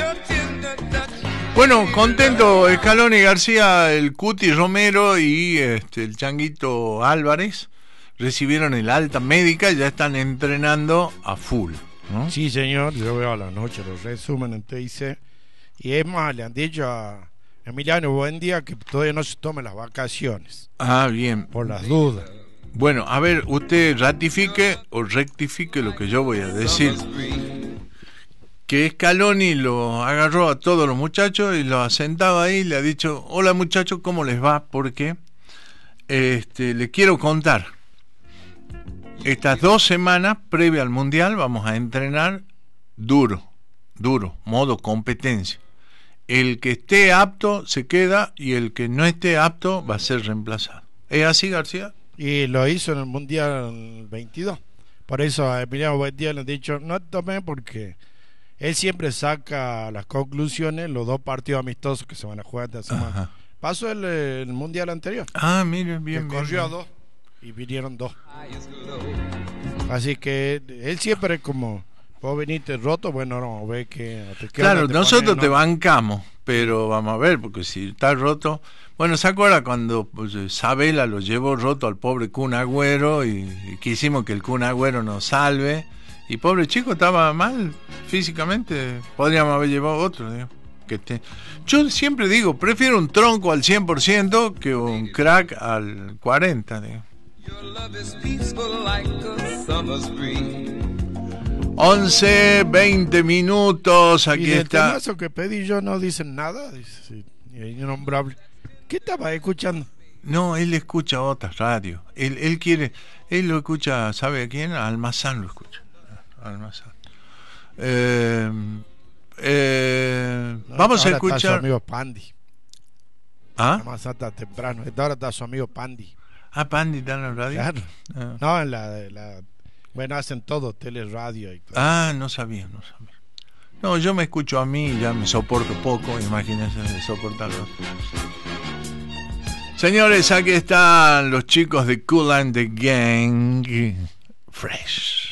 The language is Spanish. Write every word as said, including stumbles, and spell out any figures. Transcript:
Bueno, contento Scaloni, García, el Cuti Romero y este, el Changuito Álvarez recibieron el alta médica y ya están entrenando a full, ¿no? Sí, señor, yo veo a la noche los resúmenes en T I C. Y es más, le han dicho a Emiliano Buendía que todavía no se tome las vacaciones. Ah, bien. Por las dudas. Bueno, a ver, usted ratifique o rectifique lo que yo voy a decir. Que Scaloni lo agarró a todos los muchachos y los asentaba ahí y le ha dicho: hola muchachos, ¿cómo les va? Porque este, le quiero contar. Estas dos semanas previa al Mundial vamos a entrenar duro, duro, modo competencia. El que esté apto se queda y el que no esté apto va a ser reemplazado. ¿Es así, García? Y lo hizo en el Mundial veintidós. Por eso a Emiliano Buendía le han dicho: no tome, porque él siempre saca las conclusiones los dos partidos amistosos que se van a jugar esta semana. Ajá. Pasó el, el Mundial anterior. Ah, miren, bien, bien. Corrió a dos y vinieron dos. Así que él siempre es como: vos veniste roto, bueno, no, ve que... Te claro, te nosotros pones, te ¿no? bancamos, pero vamos a ver, porque si está roto... Bueno, ¿se acuerda cuando pues, Sabela lo llevó roto al pobre Kun Agüero y, y quisimos que el Kun Agüero nos salve? Y pobre chico estaba mal físicamente, podríamos haber llevado otro, digo, que te... Yo siempre digo, prefiero un tronco al cien por ciento que un crack al cuarenta por ciento, digo. once, veinte minutos, aquí y del está. temazo que pedí yo no dicen nada, dice, sí, innombrable. ¿Qué estaba escuchando? No, él escucha otras radios. Él, él quiere, él lo escucha, ¿sabe a quién? A Almazán lo escucha. Almazán. Eh, eh, no, vamos a ahora escuchar. Está su amigo Pandi. ¿Ah? Almazán está temprano. Ahora está su amigo Pandi. Ah, Pandi está en la radio. Claro. Ah. No, en la, la. Bueno, hacen todo, tele, radio y todo. Ah, no sabía, no sabía. No, yo me escucho a mí y ya me soporto poco, imagínense de soportarlo. Señores, aquí están los chicos de Kool and the Gang. Fresh.